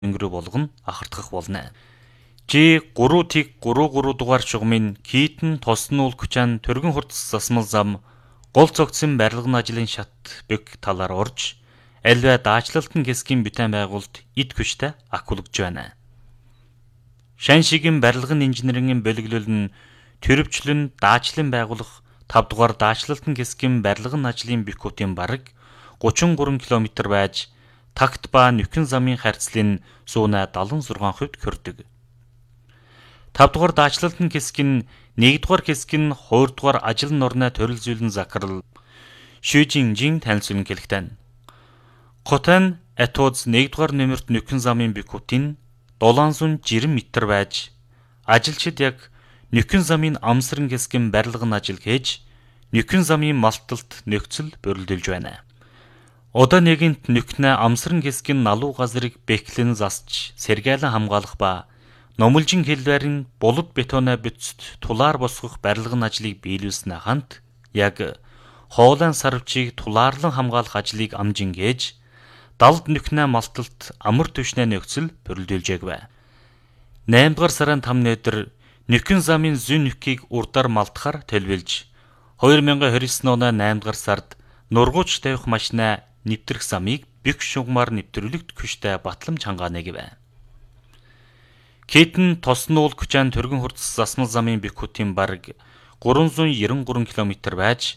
өнгөрөө болгоно ахардах болно. G3T33 дугаар чугмын Китэн тоснуул күчаан төргөн хурц засмал зам гол цогцсон барилгын ажлын шат бэг талаар орж альва даачлалтын хэсгийн бүтээн байгуулалт эд хүчтэй акулгж байна. Шан шигийн барилгын инженерийн бөлөглөл нь төрөвчлөн даачлан байгуулах 5 дугаар даачлалтын хэсгийн барилгын ажлын бэкутийн бараг 33 км байж такт ба нөхөн замын харьцлын сууна 76% хүрдэг. 5 дугаар даачлалтын хэсэг нь 1 дугаар хэсэг нь 2 дугаар ажил норны төрөлзүүлэн захирал Шүжинжин танилцуулан хэлэхдээ Хотан Атуз 1 дугаар нөмөрт нөхөн замын бэкутийн 700 жирэн метр байж ажилчид яг нөхөн замын амсран хэсгийн барилгын ажил хийж нөхөн замын малталт нөхцөл бүрэлдүүлж байна. Удаа нэгэнт нөхнө амсран хэсгийн налуу газрыг бэхлэн засч сэргээлэн хамгаалах ба номлжин хэлбэрийн булад бетоноо бүтцэд тулаар босгох барилгын ажлыг биелүүлснэ хамт яг хоолойн сарвчийг тулаарлан хамгаалах ажлыг амжин гэж далд нөхнө малталт амар түвшний нөхцөл бүрэлдүүлжээг бай. 8 дугаар сарын 5 өдөр нөхөн замын зүүн нөхгийг урдаар малтахаар төлөвлөж 2029 оны 8 дугаар сард нургууч тавих машина нэвтрэх замыг бэх шугамар нэвтрүүлэгт хүчтэй батламж хангааныг бай. Китэн тоснуул күчаан төргөн хурц засмал замын бэкутийн бараг 393 км байж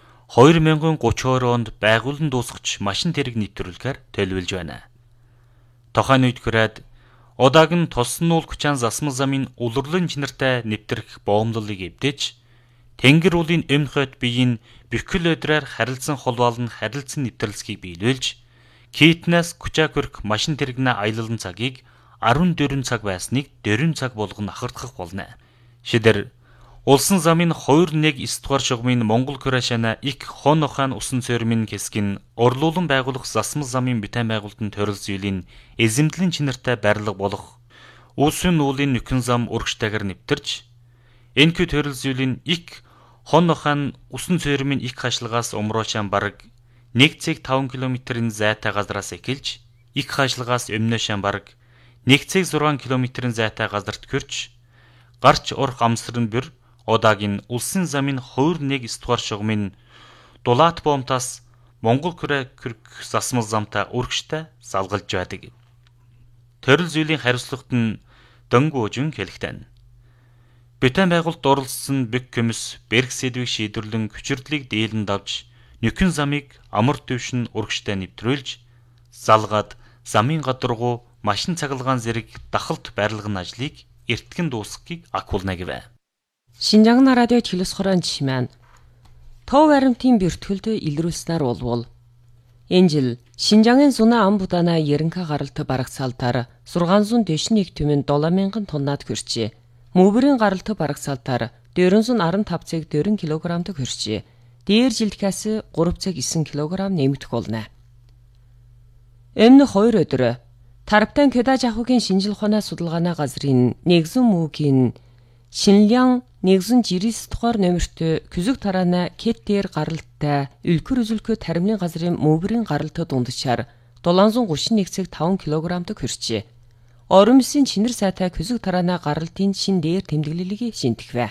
2032 онд байгуулан дуусгач машин тэрэг нэвтрүүлэхээр төлөвлөж байна. Тохойн үед хүрээд удааг нь тоснуул күчаан засмал замын улирлын чинартай нэвтрэх боомлолыг эвдэж тэнгэр уулын өмнөхөд биеийн бөхөл өдрөөр харилцан холбоолн харилцан нэвтрэлцгийг биелүүлж Китнээс Күчаакүрх машин тэрэгнээ аялалын цагийг 14 цаг байсныг 4 цаг болгон ахардах болно. Шидэр улсын замын 219 дугаар шугамын Монгол Курашана их хон ухаан усан цормын хэсгийн орлуулан байгуулах засмал замын бүтээн байгуулалтын төрөлзүйлийн эзэмдлийн чинартай барилга болох Үүсвэн уулын нөхөн зам урагштайгаар нэвтэрч энэхүү төрөлзүйлийн их хон ухаан усан цормын их хашлагаас умруушаан бараг 1,5 км-ийн зайтай газраас эхэлж их хашлагаас өмнөөшаан бараг 1,6 км-ийн зайтай газарт хүрч гарч урах амсрын бүр удаагийн улсын замын 219 дугаар шугамын Дулаат боомтаас Монгол Курашана засмал замтай урагштай залгалж байдаг. Төрөл зүйлийн хариуцлагт нь дөнгөөжин хэлэхдээ бүтээн байгуулалт оролцсон бэг көмс бэрх сэдвийг шийдвэрлэн хүчирдлийг дийлэн давж нөхөн замыг амар түвшин урагштай нэвтрүүлж залгаад замын гадаргуу машин цахилгаан зэрэг дахалт барилгын ажлыг эртгэн дуусгахыг акуулна гэв. Шинжаан радио хэлс хорон чимэн тов баримтын бэртгэлд илрүүлснээр болвол энэ жил Шинжаангийн зуна ам будана Ерөнхий гаралт барагцаалтаар 641 түмэн 7000 тоннад хүрчээ. Мөвбөрийн гаралт барагцаалтаар 415,4 кг хүрчээ. Дээр жилдгээс 3,9 кг нэмэгдэх болно. Өмнө 2 өдөр Тарптан Кёдаж ахуйгийн шинжил ухааны судалгааны газрын нэгэн мөгийн Шинлян 199 дугаар нөмөрт küzük тараана Кет дээр гаралтай үлгэр үзүүлэхүй таримлын газрын мөвбөрийн гаралтай дундчаар 731,5 кг-д хүрчээ. Оромсын чинэр сайтай küzük тараана гаралтын шин дээр тэмдэглэлийг шинтгэв.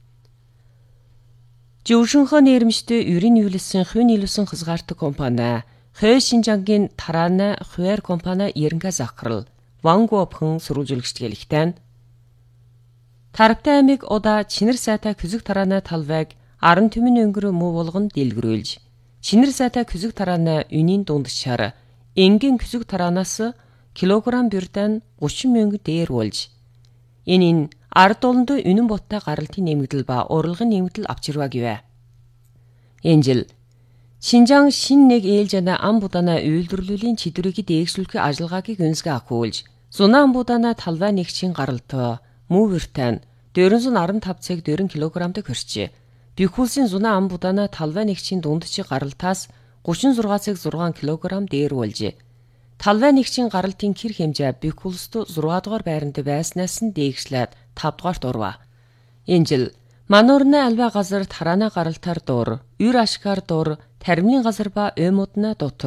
Жөвшөнхөө нэрмжтэй ерийн үйлсэн хүн нийлүүлсэн хязгаартаг компани Хэ Шинжаангийн тараана хуваар компани Ерөнхий захирал Вангуопхэн сурвалжуулагч гэлэхтэн Тарптай аймаг удаа чинэр сайтай küzük тараана талвайг 10 түмэн өнгөрөө муу болгон дэлгэрүүлж чинэр сайтай küzük тараана үнийн дундчаар энгийн küzük тараанаас килограмм бүрдэн 30 мянга дээр болж энэ ард олонд үнэн боттой гаралтын нэмэгдэл ба урлагын нэмэгдэл авчирваа гэвэ. Энэ жил Шинжаан шин нэг ээлжана ам будана үйлдвэрлэлийн чидрийг дээгшүүлэх ажиллагаагийг өнсгөө ахуулж зуна ам будана талвай нэгчийн гаралтай мөвөртэн 415,4 кг-д хүрчээ. Бихүүлсийн зуна ам будана талвай нэгчийн дундчийн гаралтаас 36,6 кг дээр болжээ. Талвай нэгчийн гаралтын кэр хэмжээ бихүүлст 6 дугаар байранд байснаас нь дээгшлээд 5 дугаарт урваа. Энэ жил Мануурны альва газар тараана гаралтаар дуур, ür ашгаар дуур, таримлын газар ба оймуудна дотор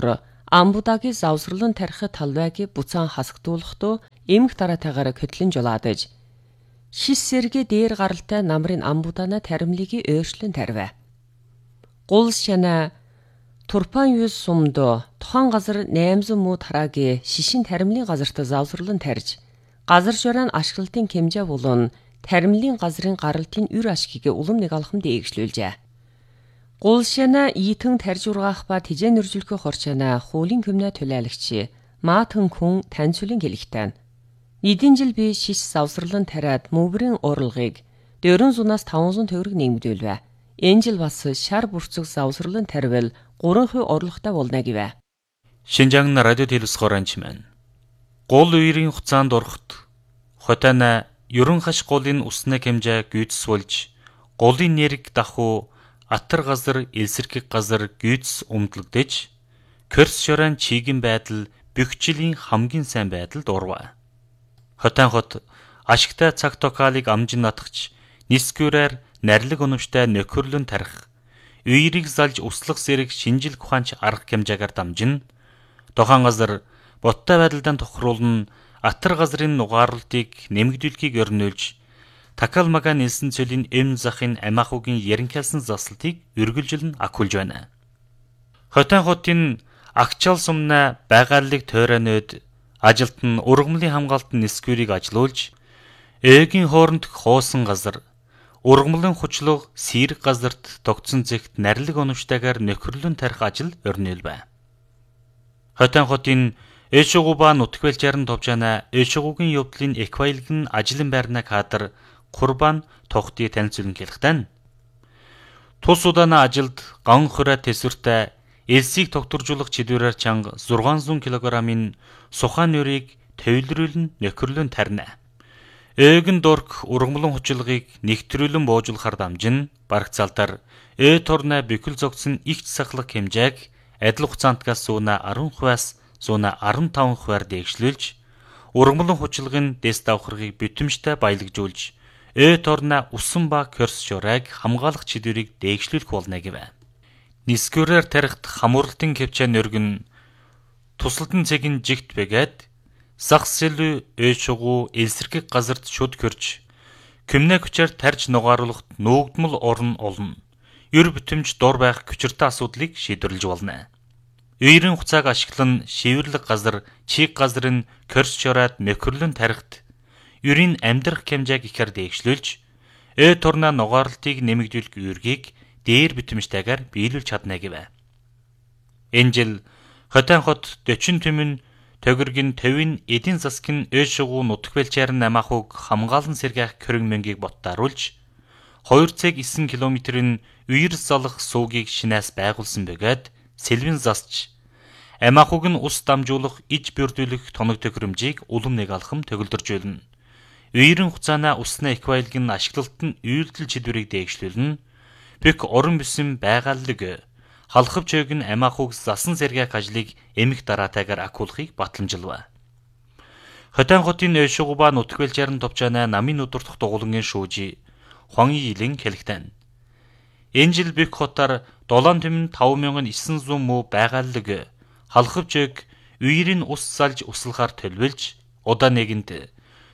Амбудагийн завсралын тархи талбайг буцаан хасагдуулахдоо эмх дараатайгаар хөтлөн жолаадаж шис сэргээ дээр гаралтай намрын амбудана таримлыг өөрчлөн тарвэ. Гул шана турпан юус сумдо тухайн газар 800 муу тараагийн шишин таримлын газарт завсралан тарж газар шорон ашиглалтын хэмжээ болон таримлын газрын гаралтын үр ашгийг улам нэг алхам дээгшлүүлжээ. Гул шана итэн тарж ургаах ба тижээ нөржөлхөө хорчана хуулийн көмнө төлөөлөгч маатэн хүн таньцуулын хэлэхтэн. Эдийн жил би шиш завсралан тариад мөврийн уралгыг 400-аас 500 төгрөг нэмэгдүүлвэ. Энэ жил бас шар бүрцэг завсралан таривал 3% орлоготой болно гэвэ. Шинжаан радио телевизхоранч маань. Гол үерийн хугацаанд ороход хотана ерөн хаш голын уснаг хэмжээ гүйцэс болж голын нэрэг дахуу атар газар элсэрхэг газар гүйцэс өмдлөгдөж Körс шорон чигийн байдал бөхчлийн хамгийн сайн байдалд орваа. Хотын хот ашигтай цаг токаалыг амжин натгч нисгүүрээр нарилэг өнөвчтэй нөхөрлөн тарих үерийг залж услах зэрэг шинжил ухаанч арга хэмжээгээр дамжин тухайн газар боттой байдалдан тохируулн атар газрын нугаарлалтыг нэмэгдүүлэхийг өрнүүлж Такалмага нэлсэн цөлийн эм захын амаахугийн яринхайлсан заслалтыг үргэлжилн акулж байна. Хотын хотын агчаал сумна байгааллыг тойроноод ажилт нь ургамлын хамгаалтын нисгүүрийг ажилуулж ээгийн хооронд хоосон газар ургамлын хучлаг сэрэг газарт тогтсон зэгт нарилэг өнөвчтэйгээр нөхөрлөн тарих ажил өрнүүлвэ. Хотын хотын Эшугуба нутгвэлжарын товчана Эшугугийн явдлын эквайлгын ажлын байрна кадр Курбан тогтыг танилцуулан хэлэхдээ тус удааны ажилд ган хорой тэсвэртэй элсийг тогтворжуулах чидүүрээр чанга 600 кг-ын сухаан нөрийг төвлөрүүлэн нөхөрлөн тарина. Эгэн дорк ургамлын хүчилгыг нэгтрүүлэн боожуулахар дамжин барагцаалтаар торна бүхэл зогцсон ихч сахлах хэмжээг адил хугацаантгаас сууна 10%-аас сууна 15%-аар дээгшлүүлж ургамлын хүчилгын дэс давхаргыг бүтэмжтэй баялагжуулж торна усан ба Körс шорыг хамгаалах чидүүрийг дээгшлүүлэх болно гэвэ. Нисгүүрээр тарихт хамууралтын хэмжээ нөргөн тусалдан цэгэн жигт бэгээд сахсэлүү Эшугу элсэрхэг газарт шуд көрж көмнө хүчээр тарж нугааруулахт нуугдмал орн олно. Ер бүтэмж дор байх хүчиртэй асуудлыг шийдвэрлэж болно. Үерийн хугацааг ашиглан шивэрлэг газар чиг газрын Körс шороод нөхөрлөн тарихт ерийн амьдрах хэмжээг ихээр дээгшлүүлж торна нугаарлалтыг нэмэгдүүлэх үүргийг дээр бүтэмжтэйгээр биелүүлж чадна гэвэ. Энэ жил хотын хот 40 түмэн төгөргөн төвийн эдийн засгийн Эшугу нутгвэлчээр намаахуг хамгаалан сэргээх хөрөнгө мөнгийг боттааруулж 2,9 км-ийн үер залах суугийг шинээс байгуулсан бөгөөд сэлвэн засч амаахуг нь ус дамжуулах иж бүрдүүлэх тоног төхөөрөмжийг улам нэг алхам төгөлдөржүүлнэ. Үерийн хугацаана усны эквайлгийн ашиглалтын үйлдэл чидвэрийг дээгшлүүлнэ. Бик орон бүсэн байгааллыг халахвч өг нь амаахуг засан сэргээх ажлыг эмх дараатайгаар акуулахыг батламжилва. Хотын хотын Эшугуба нутгвэлжарын товчана намын өдөртөх дугуулангийн шүүжи Хуанги илэн хэлэхдээ энэ жил бик хотоор 7,5900 муу байгааллыг халахвч өг үерийн ус залж услахаар төлөвлөж удаа нэгэнд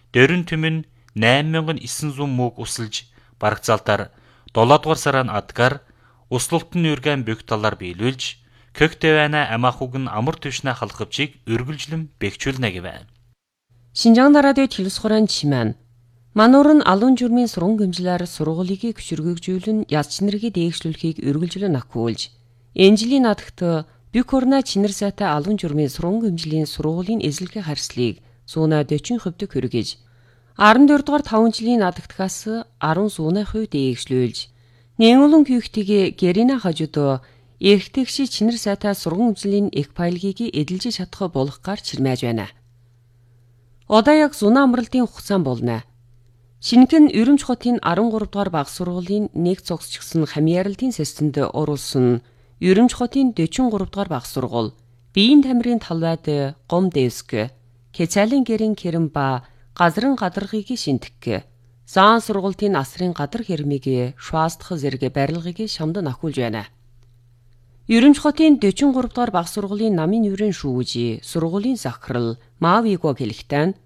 4,8900 мууг усалж барагцаалтаар 7 дугаар сарын адгаар услалтын үргэн бүх талаар биелүүлж Kökteväänä амаахуг нь амар түвшнэ халахвчийг үргэлжлэн бэхжүүлнэ гэвэ. Шинжаан радио телевизхорон чимэн мануур нь алуун журмын сургууль гэмжлэр сургуулийг хөшөргөгжүүлэн яз чинэргийг дээгшлүүлэхийг үргэлжлэн акуулж энэ жилийн надагт бүх орны чинэр сайтай алуун журмын сургууль гэмжлийн сургуулийн эзлэгийн харьцлыг сууна 40% хүргэж 14 дугаар 5 жилийн надагтгаас 10% дээгшлүүлж Нэнгулун күйхтгийг гэрина хажууд эрхтэгши чинэр сайтай сургууль гэмжлийн экпайлгийг эдэлж чадах болгохоор чирмэж байна. Одоо яг зуна амралтын хугацаан болно. Шингэн Өрөмж хотын 13 дугаар баг сургуулийн нэг цогцчгсэн хамьяаралтын системд оруулсан Өрөмж хотын 43 дугаар баг сургууль биеийн тамирын талбайд гом дэвсг Кэцалин гэрэн хэрэм ба газрын гадаргыг шинтгэх Заан сургуулийн асрын гадар хэрмийг шуастах зэрэг барилгыг шамдан ахуулж байна. Ерөнч хотын 43 дугаар баг сургуулийн намын нүрэн шүүжи, сургуулийн захирал Мавиго хэлэхдээ